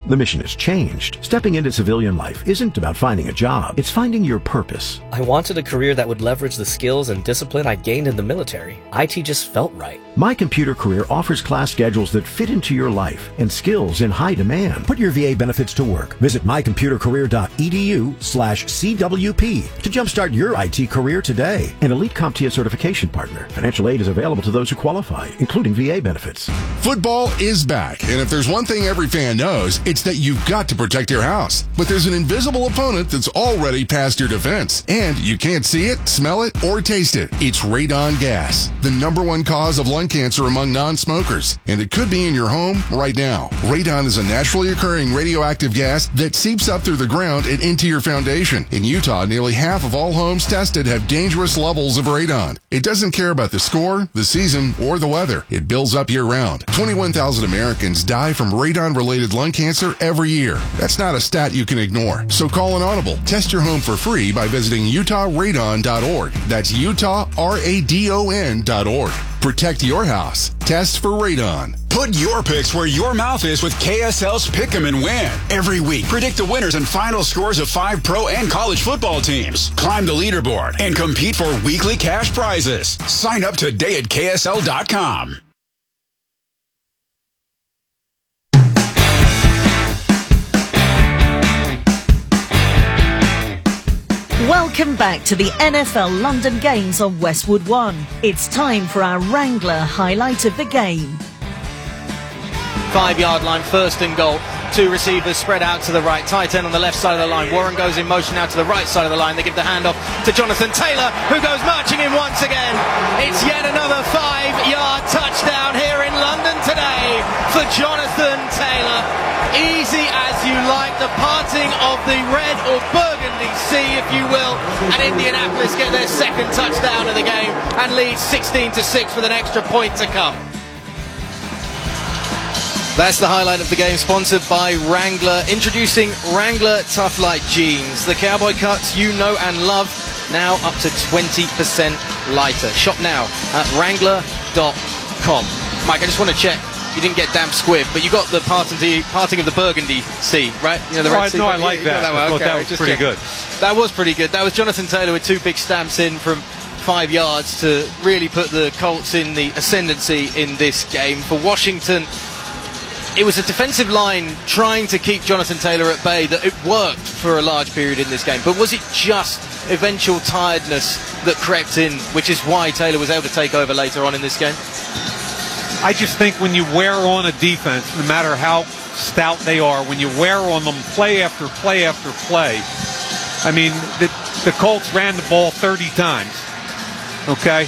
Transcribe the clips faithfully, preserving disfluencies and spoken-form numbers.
The mission has changed. Stepping into civilian life isn't about finding a job. It's finding your purpose. I wanted a career that would leverage the skills and discipline I gained in the military. I T just felt right. My Computer Career offers class schedules that fit into your life and skills in high demand. Put your V A benefits to work. Visit my computer career dot e d u slash C W P to jumpstart your I T career today. An elite CompTIA certification partner. Financial aid is available to those who qualify, including V A benefits. Football is back, and if there's one thing every fan knows, it's that you've got to protect your house. But there's an invisible opponent that's already past your defense, and you can't see it, smell it, or taste it. It's radon gas, the number one cause of lung cancer among non-smokers, and it could be in your home right now. Radon is a naturally occurring radioactive gas that seeps up through the ground and into your foundation. In Utah, nearly half of all homes tested have dangerous levels of radon. It doesn't care about the score, the season, or the weather. It builds up year-round. twenty-one thousand Americans die from radon-related lung cancer every year. That's not a stat you can ignore. So call an audible. Test your home for free by visiting utah radon dot org. That's Utah R A D O N dot org. Protect your house. Test for radon. Put your picks where your mouth is with K S L's Pick 'em and Win. Every week, predict the winners and final scores of five pro and college football teams. Climb the leaderboard and compete for weekly cash prizes. Sign up today at K S L dot com. Welcome back to the N F L London Games on Westwood One. It's time for our Wrangler highlight of the game. Five-yard line, first and goal. Two receivers spread out to the right. Tight end on the left side of the line. Warren goes in motion out to the right side of the line. They give the handoff to Jonathan Taylor, who goes marching in once again. It's yet another five-yard touchdown here in London today for Jonathan Taylor. Easy as you like, the parting of the red or burgundy sea, if you will, and Indianapolis get their second touchdown of the game and lead sixteen to six with an extra point to come. That's the highlight of the game, sponsored by Wrangler. Introducing Wrangler Tough Light jeans. The cowboy cuts you know and love, now up to twenty percent lighter. Shop now at wrangler dot com. Mike, I just want to check. You didn't get damp squib, but you got the parting, the parting of the burgundy sea, right? You know, the oh, red I, sea. No, I like that. that I thought okay, that was just pretty checking. good. That was pretty good. That was Jonathan Taylor with two big stamps in from five yards to really put the Colts in the ascendancy in this game. For Washington, it was a defensive line trying to keep Jonathan Taylor at bay that it worked for a large period in this game. But was it just eventual tiredness that crept in, which is why Taylor was able to take over later on in this game? I just think when you wear on a defense, no matter how stout they are, when you wear on them play after play after play, I mean, the, the Colts ran the ball thirty times, okay?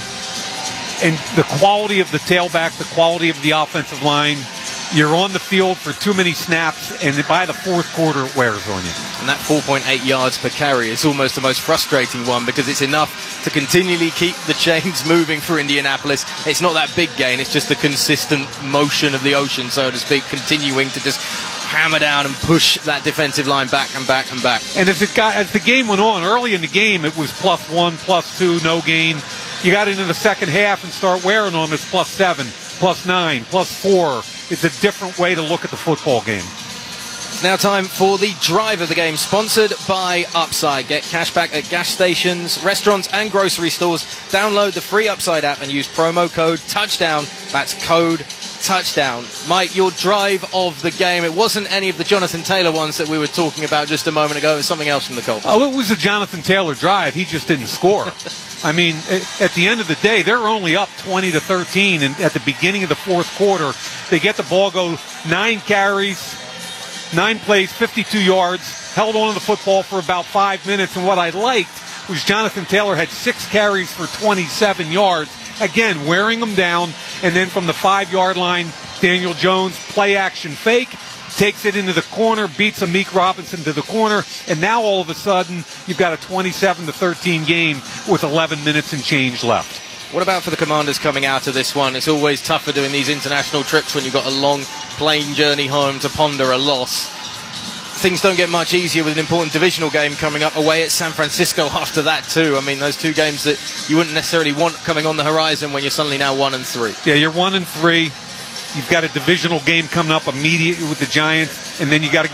And the quality of the tailback, the quality of the offensive line, you're on the field for too many snaps, and by the fourth quarter, it wears on you. And that four point eight yards per carry is almost the most frustrating one, because it's enough to continually keep the chains moving for Indianapolis. It's not that big gain, it's just the consistent motion of the ocean, so to speak, continuing to just hammer down and push that defensive line back and back and back. And as, it got, as the game went on, early in the game, it was plus one, plus two, no gain. You got into the second half and start wearing on them, it's plus seven, plus nine, plus four. It's a different way to look at the football game. It's now time for the drive of the game, sponsored by Upside. Get cash back at gas stations, restaurants and grocery stores. Download the free Upside app and use promo code TOUCHDOWN. That's code TOUCHDOWN. Mike, your drive of the game, it wasn't any of the Jonathan Taylor ones that we were talking about just a moment ago. It was something else from the Colts. Oh, it was a Jonathan Taylor drive. He just didn't score. I mean, at the end of the day, they're only up twenty to thirteen, and at the beginning of the fourth quarter, they get the ball, go nine carries, nine plays, fifty-two yards, held on to the football for about five minutes, and what I liked was Jonathan Taylor had six carries for twenty-seven yards, again, wearing them down, and then from the five-yard line, Daniel Jones, play-action fake, takes it into the corner, beats Amik Robinson to the corner, and now all of a sudden you've got a twenty-seven to thirteen game with eleven minutes and change left. What about for the Commanders coming out of this one? It's always tougher doing these international trips when you've got a long plane journey home to ponder a loss. Things don't get much easier with an important divisional game coming up away at San Francisco after that too. I mean, those two games that you wouldn't necessarily want coming on the horizon when you're suddenly now one and three. Yeah, you're one and three. You've got a divisional game coming up immediately with the Giants, and then you got to go